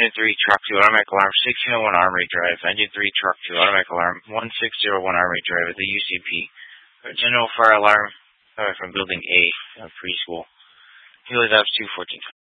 Engine 3, Truck 2, Automatic Alarm, 1601 Armory Drive. Engine 3, Truck 2, Automatic Alarm, 1601 Armory Drive at the UCP. General Fire Alarm from Building A, preschool. Helios Ops 2, 14.